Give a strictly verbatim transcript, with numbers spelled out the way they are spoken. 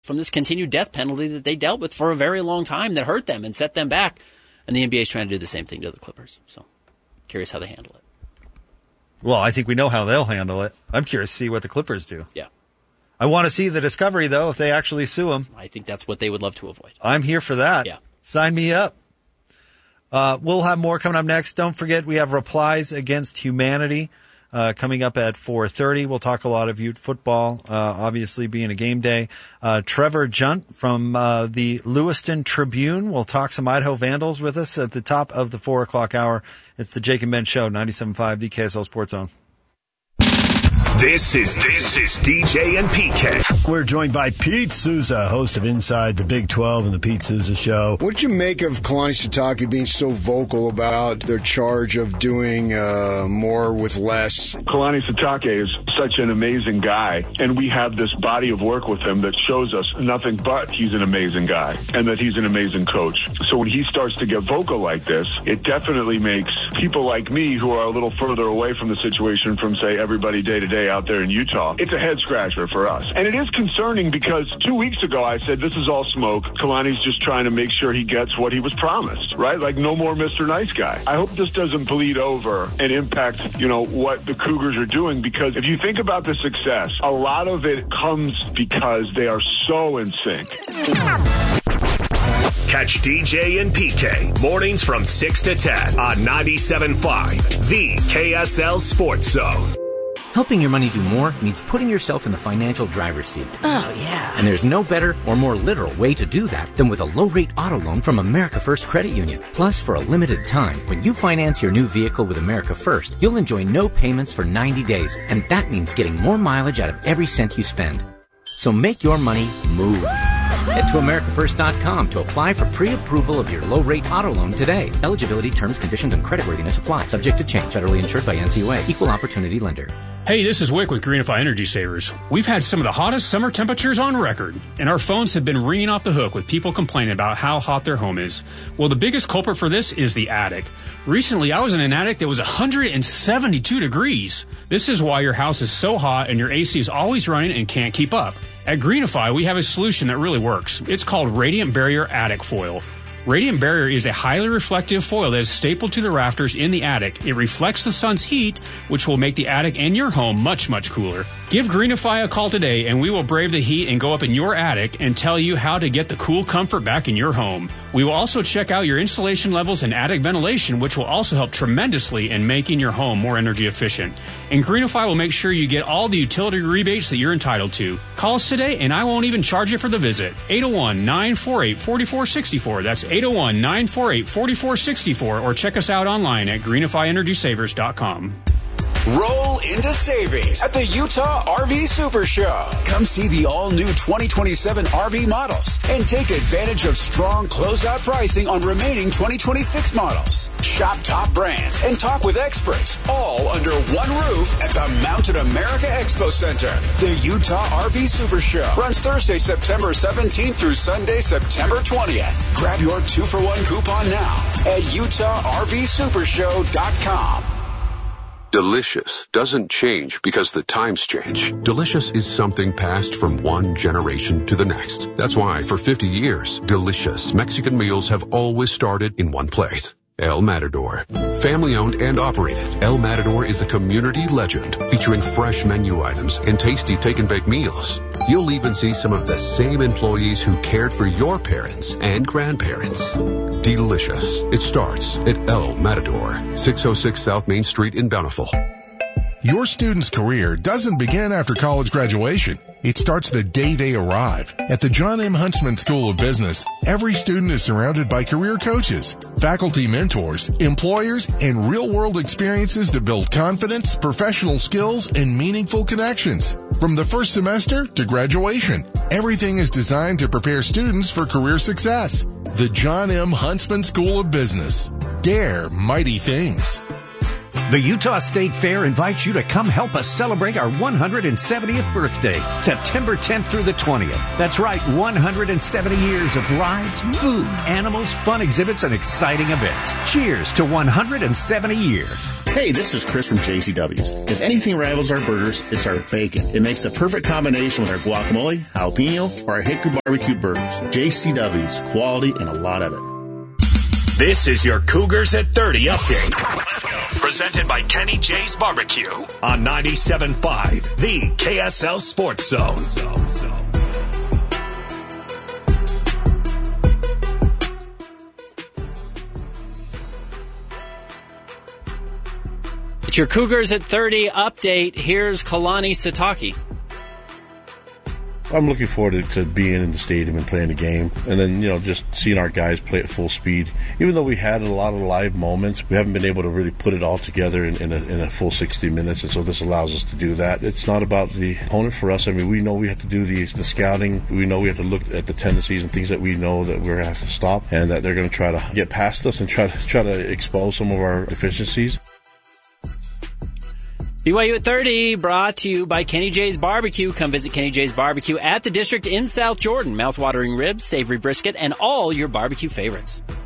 from this continued death penalty that they dealt with for a very long time that hurt them and set them back. And the N B A is trying to do the same thing to the Clippers. So, curious how they handle it. Well, I think we know how they'll handle it. I'm curious to see what the Clippers do. Yeah. I want to see the discovery, though, if they actually sue them. I think that's what they would love to avoid. I'm here for that. Yeah. Sign me up. Uh, we'll have more coming up next. Don't forget, we have Replies Against Humanity uh, coming up at four thirty. We'll talk a lot of Ute football, uh, obviously being a game day. Uh, Trevor Junt from uh, the Lewiston Tribune will talk some Idaho Vandals with us at the top of the four o'clock hour. It's the Jake and Ben Show, ninety-seven point five, the K S L Sports Zone. This is this is D J and P K. We're joined by Pete Souza, host of Inside the Big twelve and the Pete Souza Show. What'd you make of Kalani Sitake being so vocal about their charge of doing uh, more with less? Kalani Sitake is such an amazing guy, and we have this body of work with him that shows us nothing but he's an amazing guy and that he's an amazing coach. So when he starts to get vocal like this, it definitely makes people like me who are a little further away from the situation from, say, everybody day to day out there in Utah, it's a head scratcher for us. And it is concerning because two weeks ago I said this is all smoke. Kalani's just trying to make sure he gets what he was promised, right? Like no more Mister Nice Guy. I hope this doesn't bleed over and impact, you know, what the Cougars are doing, because if you think about the success, a lot of it comes because they are so in sync. Catch D J and P K mornings from six to ten on ninety-seven point five, the K S L Sports Zone. Helping your money do more means putting yourself in the financial driver's seat. Oh, yeah. And there's no better or more literal way to do that than with a low-rate auto loan from America First Credit Union. Plus, for a limited time, when you finance your new vehicle with America First, you'll enjoy no payments for ninety days, and that means getting more mileage out of every cent you spend. So make your money move. Head to America First dot com to apply for pre-approval of your low-rate auto loan today. Eligibility, terms, conditions, and creditworthiness apply. Subject to change. Federally insured by N C U A. Equal opportunity lender. Hey, this is Wick with Greenify Energy Savers. We've had some of the hottest summer temperatures on record, and our phones have been ringing off the hook with people complaining about how hot their home is. Well, the biggest culprit for this is the attic. Recently, I was in an attic that was one hundred seventy-two degrees. This is why your house is so hot and your A C is always running and can't keep up. At Greenify, we have a solution that really works. It's called Radiant Barrier Attic Foil. Radiant Barrier is a highly reflective foil that is stapled to the rafters in the attic. It reflects the sun's heat, which will make the attic and your home much, much cooler. Give Greenify a call today, and we will brave the heat and go up in your attic and tell you how to get the cool comfort back in your home. We will also check out your insulation levels and attic ventilation, which will also help tremendously in making your home more energy efficient. And Greenify will make sure you get all the utility rebates that you're entitled to. Call us today, and I won't even charge you for the visit. eight oh one, nine four eight, four four six four. That's eight oh one, nine four eight, four four six four, or check us out online at greenify energy savers dot com. Roll into savings at the Utah R V Super Show. Come see the all-new twenty twenty-seven R V models and take advantage of strong closeout pricing on remaining twenty twenty-six models. Shop top brands and talk with experts, all under one roof at the Mountain America Expo Center. The Utah R V Super Show runs Thursday, September seventeenth through Sunday, September twentieth. Grab your two-for-one coupon now at utah r v super show dot com. Delicious doesn't change because the times change. Delicious is something passed from one generation to the next. That's why for fifty years, delicious Mexican meals have always started in one place. El Matador. Family owned and operated, El Matador is a community legend featuring fresh menu items and tasty take and bake meals. You'll even see some of the same employees who cared for your parents and grandparents. Delicious. It starts at El Matador, six oh six South Main Street in Bountiful. Your student's career doesn't begin after college graduation. It starts the day they arrive. At the John M. Huntsman School of Business, every student is surrounded by career coaches, faculty mentors, employers, and real-world experiences that build confidence, professional skills, and meaningful connections. From the first semester to graduation, everything is designed to prepare students for career success. The John M. Huntsman School of Business. Dare mighty things. The Utah State Fair invites you to come help us celebrate our one hundred seventieth birthday, September tenth through the twentieth. That's right, one hundred seventy years of rides, food, animals, fun exhibits, and exciting events. Cheers to one hundred seventy years. Hey, this is Chris from J C W's. If anything rivals our burgers, it's our bacon. It makes the perfect combination with our guacamole, jalapeno, or our hickory barbecue burgers. J C W's, quality and a lot of it. This is your Cougars at thirty update. Presented by Kenny J's Barbecue on ninety-seven point five, the K S L Sports Zone. It's your Cougars at thirty update. Here's Kalani Sitake. I'm looking forward to, to being in the stadium and playing the game, and then, you know, just seeing our guys play at full speed. Even though we had a lot of live moments, we haven't been able to really put it all together in, in, a, in a full sixty minutes, and so this allows us to do that. It's not about the opponent for us. I mean, we know we have to do the, the scouting. We know we have to look at the tendencies and things that we know that we're going to have to stop, and that they're going to try to get past us and try to try to expose some of our deficiencies. B Y U at thirty, brought to you by Kenny J's Barbecue. Come visit Kenny J's Barbecue at the District in South Jordan. Mouth-watering ribs, savory brisket, and all your barbecue favorites.